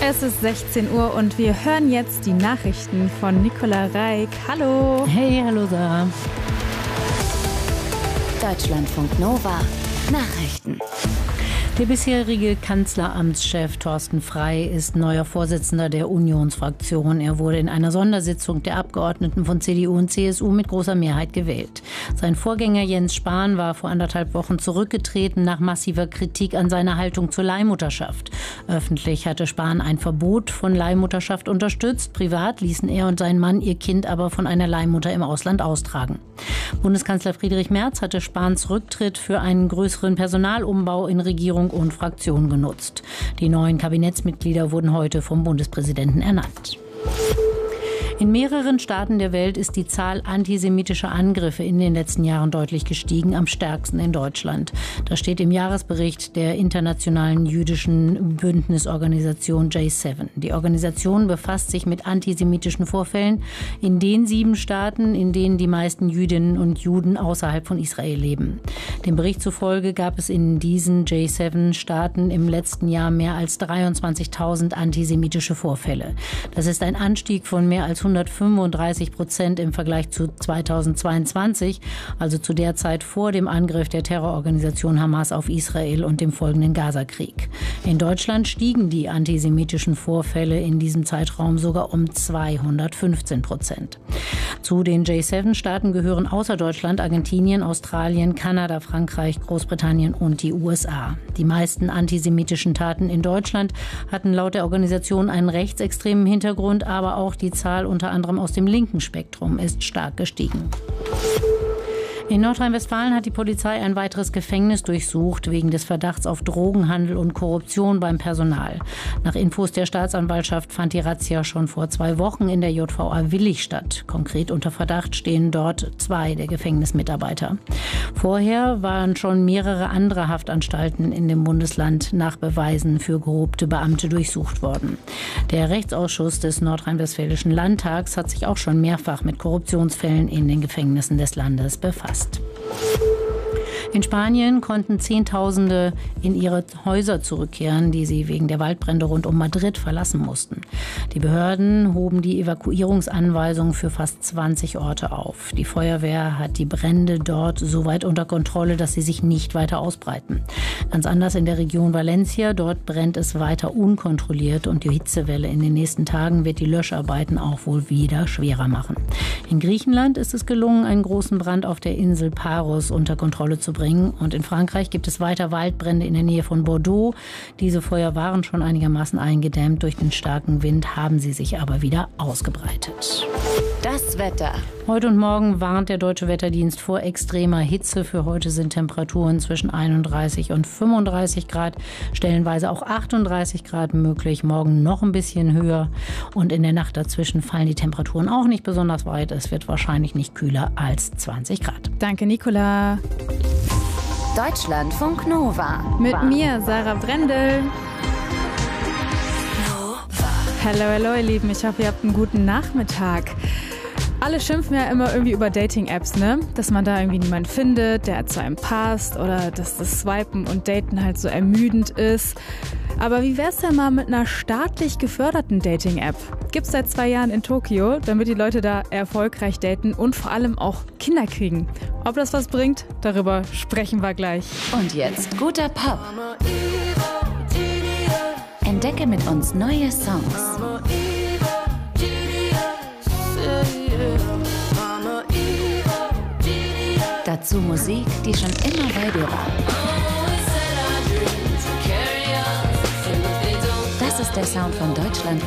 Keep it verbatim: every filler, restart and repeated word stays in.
Es ist sechzehn Uhr und wir hören jetzt die Nachrichten von Nicola Reik. Hallo. Hey, hallo Sarah. Deutschlandfunk Nova Nachrichten. Der bisherige Kanzleramtschef Thorsten Frey ist neuer Vorsitzender der Unionsfraktion. Er wurde in einer Sondersitzung der Abgeordneten von C D U und C S U mit großer Mehrheit gewählt. Sein Vorgänger Jens Spahn war vor anderthalb Wochen zurückgetreten nach massiver Kritik an seiner Haltung zur Leihmutterschaft. Öffentlich hatte Spahn ein Verbot von Leihmutterschaft unterstützt. Privat ließen er und sein Mann ihr Kind aber von einer Leihmutter im Ausland austragen. Bundeskanzler Friedrich Merz hatte Spahns Rücktritt für einen größeren Personalumbau in Regierung und Fraktion genutzt. Die neuen Kabinettsmitglieder wurden heute vom Bundespräsidenten ernannt. In mehreren Staaten der Welt ist die Zahl antisemitischer Angriffe in den letzten Jahren deutlich gestiegen, am stärksten in Deutschland. Das steht im Jahresbericht der internationalen jüdischen Bündnisorganisation J sieben. Die Organisation befasst sich mit antisemitischen Vorfällen in den sieben Staaten, in denen die meisten Jüdinnen und Juden außerhalb von Israel leben. Dem Bericht zufolge gab es in diesen J sieben Staaten im letzten Jahr mehr als dreiundzwanzigtausend antisemitische Vorfälle. Das ist ein Anstieg von mehr als hundertfünfunddreißig Prozent im Vergleich zu zweitausendzweiundzwanzig, also zu der Zeit vor dem Angriff der Terrororganisation Hamas auf Israel und dem folgenden Gazakrieg. In Deutschland stiegen die antisemitischen Vorfälle in diesem Zeitraum sogar um zweihundertfünfzehn Prozent. Zu den J sieben Staaten gehören außer Deutschland Argentinien, Australien, Kanada, Frankreich, Großbritannien und die U S A. Die meisten antisemitischen Taten in Deutschland hatten laut der Organisation einen rechtsextremen Hintergrund, aber auch die Zahl unter anderem aus dem linken Spektrum ist stark gestiegen. In Nordrhein-Westfalen hat die Polizei ein weiteres Gefängnis durchsucht, wegen des Verdachts auf Drogenhandel und Korruption beim Personal. Nach Infos der Staatsanwaltschaft fand die Razzia schon vor zwei Wochen in der J V A Willich statt. Konkret unter Verdacht stehen dort zwei der Gefängnismitarbeiter. Vorher waren schon mehrere andere Haftanstalten in dem Bundesland nach Beweisen für korrupte Beamte durchsucht worden. Der Rechtsausschuss des Nordrhein-Westfälischen Landtags hat sich auch schon mehrfach mit Korruptionsfällen in den Gefängnissen des Landes befasst. In Spanien konnten Zehntausende in ihre Häuser zurückkehren, die sie wegen der Waldbrände rund um Madrid verlassen mussten. Die Behörden hoben die Evakuierungsanweisungen für fast zwanzig Orte auf. Die Feuerwehr hat die Brände dort so weit unter Kontrolle, dass sie sich nicht weiter ausbreiten. Ganz anders in der Region Valencia. Dort brennt es weiter unkontrolliert und die Hitzewelle in den nächsten Tagen wird die Löscharbeiten auch wohl wieder schwerer machen. In Griechenland ist es gelungen, einen großen Brand auf der Insel Paros unter Kontrolle zu bringen. Und in Frankreich gibt es weiter Waldbrände in der Nähe von Bordeaux. Diese Feuer waren schon einigermaßen eingedämmt. Durch den starken Wind haben sie sich aber wieder ausgebreitet. Das Wetter. Heute und morgen warnt der Deutsche Wetterdienst vor extremer Hitze. Für heute sind Temperaturen zwischen einunddreißig und fünfunddreißig Grad, stellenweise auch achtunddreißig Grad möglich. Morgen noch ein bisschen höher und in der Nacht dazwischen fallen die Temperaturen auch nicht besonders weit. Es wird wahrscheinlich nicht kühler als zwanzig Grad. Danke, Nicola. Deutschlandfunk Nova. Mit mir, Sarah Brendel. Hallo, hallo, ihr Lieben. Ich hoffe, ihr habt einen guten Nachmittag. Alle schimpfen ja immer irgendwie über Dating-Apps, ne? Dass man da irgendwie niemanden findet, der zu einem passt oder dass das Swipen und Daten halt so ermüdend ist. Aber wie wär's denn mal mit einer staatlich geförderten Dating-App? Gibt's seit zwei Jahren in Tokio, damit die Leute da erfolgreich daten und vor allem auch Kinder kriegen. Ob das was bringt, darüber sprechen wir gleich. Und jetzt guter Pop. Entdecke mit uns neue Songs. Dazu Musik, die schon immer bei dir war. Das ist der Sound von Deutschland.